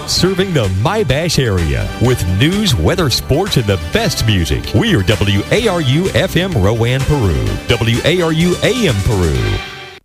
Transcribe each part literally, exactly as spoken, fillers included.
serving the My-Bash area with news, weather, sports, and the best music. We are W A R U F M Rowan, Peru. W A R U A M Peru.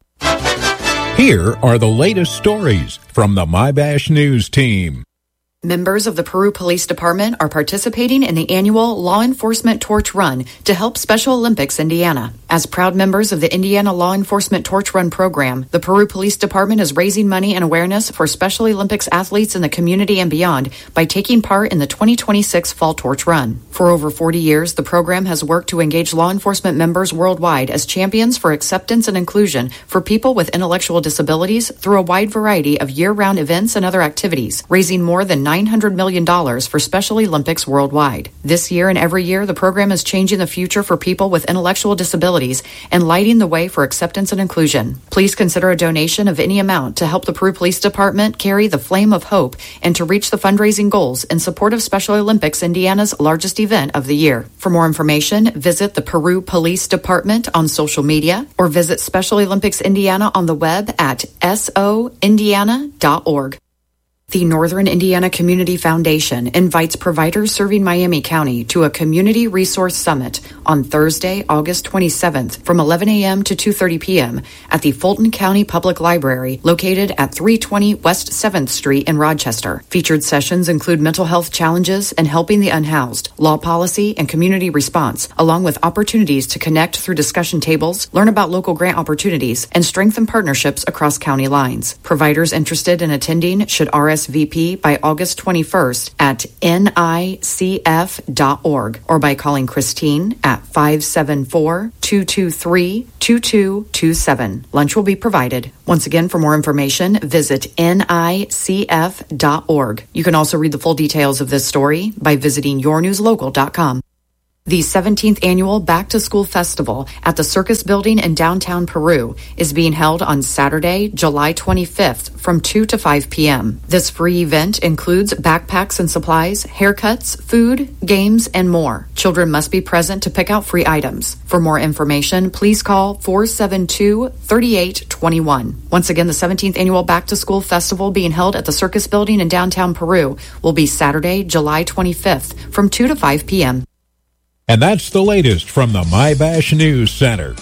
Here are the latest stories from the My-Bash News team. Members of the Peru Police Department are participating in the annual Law Enforcement Torch Run to help Special Olympics Indiana. As proud members of the Indiana Law Enforcement Torch Run program, the Peru Police Department is raising money and awareness for Special Olympics athletes in the community and beyond by taking part in the twenty twenty-six Fall Torch Run. For over forty years, the program has worked to engage law enforcement members worldwide as champions for acceptance and inclusion for people with intellectual disabilities through a wide variety of year-round events and other activities, raising more than nine hundred million dollars for Special Olympics worldwide. This year and every year, the program is changing the future for people with intellectual disabilities and lighting the way for acceptance and inclusion. Please consider a donation of any amount to help the Peru Police Department carry the flame of hope and to reach the fundraising goals in support of Special Olympics Indiana's largest event of the year. For more information, visit the Peru Police Department on social media or visit Special Olympics Indiana on the web at S O indiana dot org. The Northern Indiana Community Foundation invites providers serving Miami County to a Community Resource Summit on Thursday, August twenty-seventh from eleven a.m. to two thirty p.m. at the Fulton County Public Library located at three twenty West seventh Street in Rochester. Featured sessions include mental health challenges and helping the unhoused, law policy, and community response, along with opportunities to connect through discussion tables, learn about local grant opportunities, and strengthen partnerships across county lines. Providers interested in attending should R S V P by August twenty-first at N I C F dot org or by calling Christine at five seven four, two two three, two two two seven. Lunch will be provided. Once again, for more information, visit N I C F dot org. You can also read the full details of this story by visiting your news local dot com. The seventeenth Annual Back to School Festival at the Circus Building in downtown Peru is being held on Saturday, July twenty-fifth from two to five p.m. This free event includes backpacks and supplies, haircuts, food, games, and more. Children must be present to pick out free items. For more information, please call four seven two, three eight two one. Once again, the seventeenth Annual Back to School Festival being held at the Circus Building in downtown Peru will be Saturday, July twenty-fifth from two to five p.m. And that's the latest from the My-Bash News Center.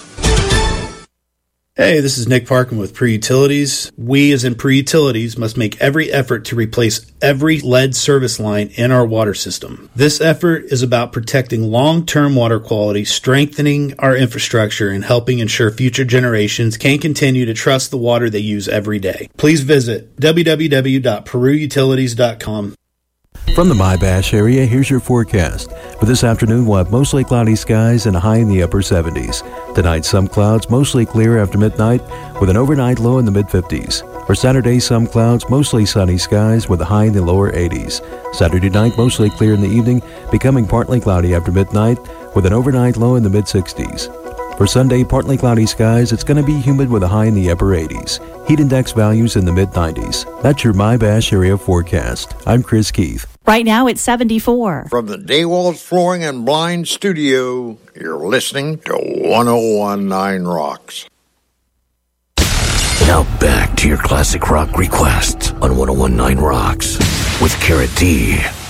Hey, this is Nick Parkin with Pre-Utilities. We, as in Pre-Utilities, must make every effort to replace every lead service line in our water system. This effort is about protecting long-term water quality, strengthening our infrastructure, and helping ensure future generations can continue to trust the water they use every day. Please visit w w w dot peru utilities dot com. From the My-Bash area, here's your forecast. For this afternoon, we'll have mostly cloudy skies and a high in the upper seventies. Tonight, some clouds, mostly clear after midnight, with an overnight low in the mid-fifties. For Saturday, some clouds, mostly sunny skies, with a high in the lower eighties. Saturday night, mostly clear in the evening, becoming partly cloudy after midnight, with an overnight low in the mid-sixties. For Sunday, partly cloudy skies, it's going to be humid with a high in the upper eighties. Heat index values in the mid-nineties. That's your My-Bash area forecast. I'm Chris Keith. Right now it's seventy-four. From the Daywalls Flooring and Blind Studio, you're listening to one oh one point nine Rocks. Now back to your classic rock requests on one oh one point nine Rocks with Carrot D.